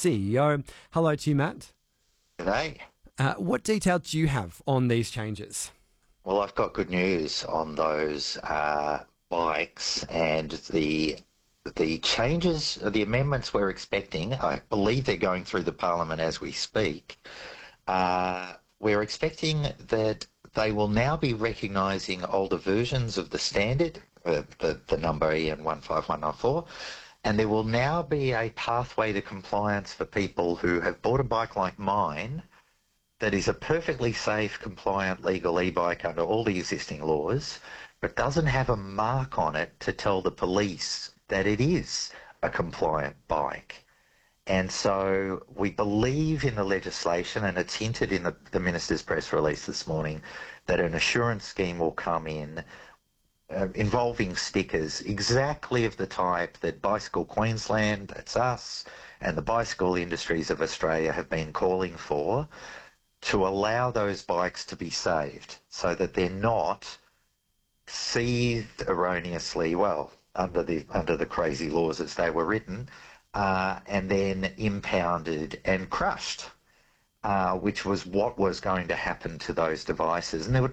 CEO. Hello to you, Matt. G'day. What detail do you have on these changes? Well, I've got good news on those bikes and the changes, the amendments we're expecting. I believe they're going through the Parliament as we speak. We're expecting that they will now be recognising older versions of the standard, the number EN 15194, and there will now be a pathway to compliance for people who have bought a bike like mine that is a perfectly safe, compliant, legal e-bike under all the existing laws, but doesn't have a mark on it to tell the police that it is a compliant bike. And so we believe in the legislation, and it's hinted in the Minister's press release this morning, that an assurance scheme will come in involving stickers exactly of the type that Bicycle Queensland, that's us, and the bicycle industries of Australia have been calling for, to allow those bikes to be saved so that they're not seized erroneously, well, under the crazy laws as they were written, and then impounded and crushed, which was what was going to happen to those devices. And there were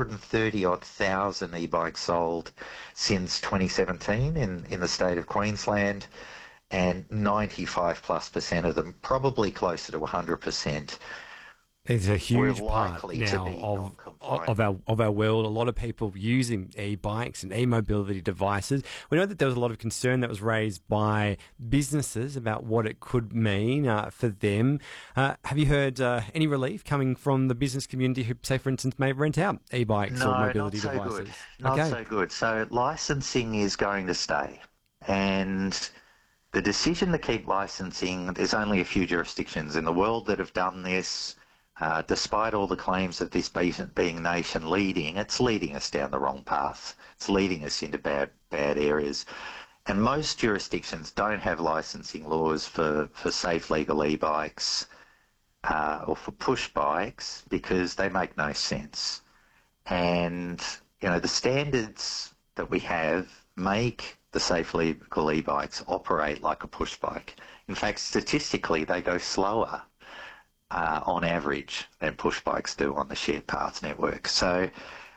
230,000 e-bikes sold since 2017 in the state of Queensland, and 95+% of them, probably closer to 100%, It's a huge part now of our world. A lot of people using e-bikes and e-mobility devices. We know that there was a lot of concern that was raised by businesses about what it could mean for them. Have you heard any relief coming from the business community who, say, for instance, may rent out e-bikes or mobility devices? Not so good. So licensing is going to stay. And the decision to keep licensing, there's only a few jurisdictions in the world that have done this. Despite all the claims of this being nation leading, it's leading us down the wrong path. It's leading us into bad areas. And most jurisdictions don't have licensing laws for safe legal e-bikes or for push bikes because they make no sense. And, you know, the standards that we have make the safe legal e-bikes operate like a push bike. In fact, statistically, they go slower on average than push bikes do on the shared paths network. So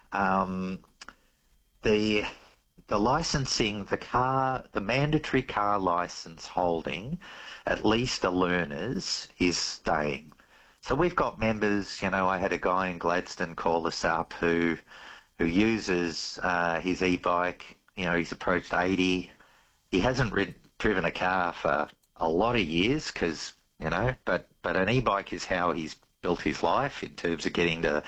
the licensing, the mandatory car license holding, at least a learner's, is staying. So we've got members, you know, I had a guy in Gladstone call us up who uses his e-bike. You know, he's approached 80. He hasn't driven a car for a lot of years because, you know, but an e-bike is how he's built his life in terms of getting to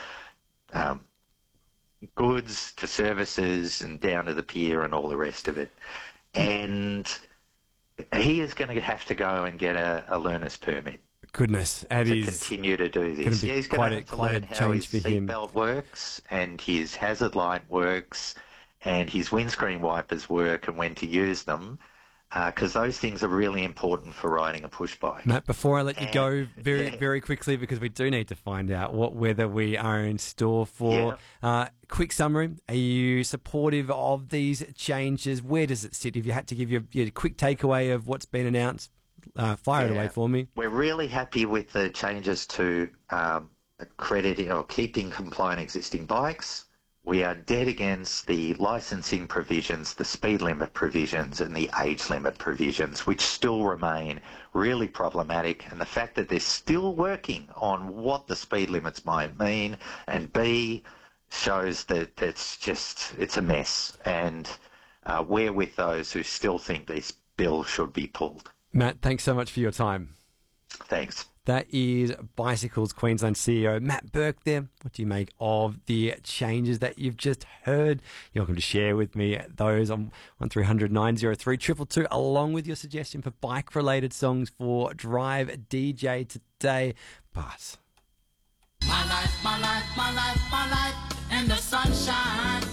goods, to services, and down to the pier and all the rest of it. And he is going to have to go and get a learner's permit. Goodness, to continue to do this. He's going to have to learn how his seatbelt works and his hazard light works and his windscreen wipers work and when to use them. Because those things are really important for riding a push bike. Matt, before I let you go, very quickly, because we do need to find out what weather we are in store for. Yeah. Quick summary, are you supportive of these changes? Where does it sit? If you had to give your quick takeaway of what's been announced, fire it away for me. We're really happy with the changes to accrediting or keeping compliant existing bikes. We are dead against the licensing provisions, the speed limit provisions and the age limit provisions, which still remain really problematic. And the fact that they're still working on what the speed limits might mean, and B, shows that it's a mess. And we're with those who still think this bill should be pulled. Matt, thanks so much for your time. Thanks. That is Bicycles Queensland CEO Matt Burke there. What do you make of the changes that you've just heard? You're welcome to share with me those on 1300 903 222 along with your suggestion for bike-related songs for Drive DJ today. But my life, my life, my life, my life in the sunshine.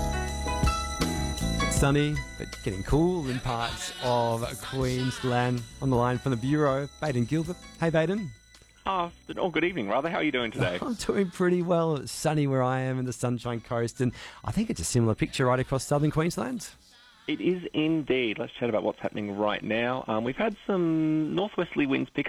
Sunny, but getting cool in parts of Queensland. On the line from the Bureau, Baden Gilbert. Hey, Baden. Oh, good evening, rather. How are you doing today? I'm doing pretty well. It's sunny where I am in the Sunshine Coast, and I think it's a similar picture right across southern Queensland. It is indeed. Let's chat about what's happening right now. We've had some northwesterly winds pick